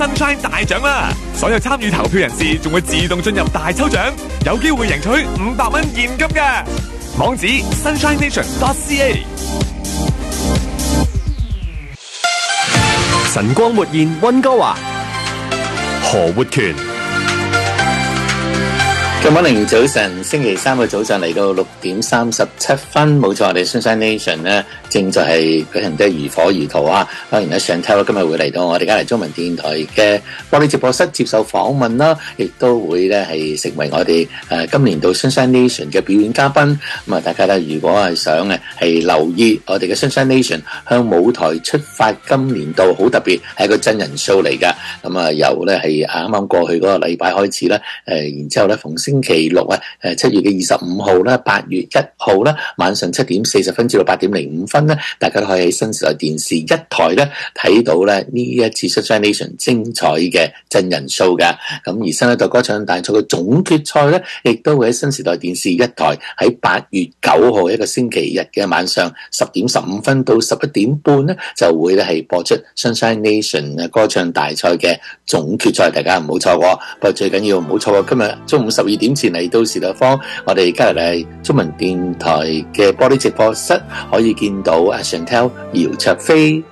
Sunshine 大獎啦！所有參與投票人士仲會自動進入大抽獎，有機會贏取500蚊現金嘅。網址 sunshinenation.ca。 晨光活現溫哥華，何活權。 Good morning，早晨，星期三嘅早上嚟到6:37，冇錯，我哋 Sunshine Nation 咧正在係舉行得如火如荼啊！當然咧 Chantel 今日會嚟到我哋隔籬中文電台嘅玻璃直播室接受訪問啦，亦都會咧係成為我哋今年度 Sunshine Nation 嘅表演嘉賓。咁啊，大家咧如果係想係留意我哋嘅 Sunshine Nation 向舞台出發，今年度好特別，係一個真人 show 嚟噶。咁啊，由咧係啱啱過去嗰個禮拜開始咧，然之後咧逢星期六啊，7月嘅25號啦，8月1號啦，晚上7:40至到8:05咧，大家都可以喺新時代電視一台咧睇到咧呢一次 Sunshine Nation 精彩嘅真人 show 噶。咁而新一代歌唱大賽嘅總決賽咧，亦都會喺新時代電視一台喺8月9號一個星期日嘅晚上10:15到11點半咧，就會咧係播出 Sunshine Nation 嘅歌唱大賽嘅總決賽，大家唔好錯過。不過最緊要唔好錯過今日中午12點前嚟到時代坊，我哋今日係中文電台嘅玻璃直播室，可以見到阿 Chantel 姚焯菲。